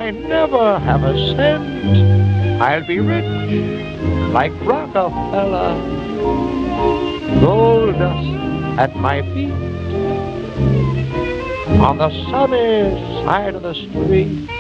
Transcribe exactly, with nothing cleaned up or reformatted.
I never have a cent, I'll be rich like Rockefeller. Gold dust at my feet on the sunny side of the street.